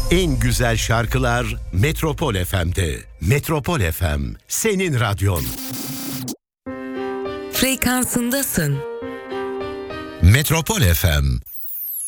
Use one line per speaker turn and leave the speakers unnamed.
En güzel şarkılar Metropol FM'de. Metropol FM, senin radyon.
Frekansındasın.
Metropol FM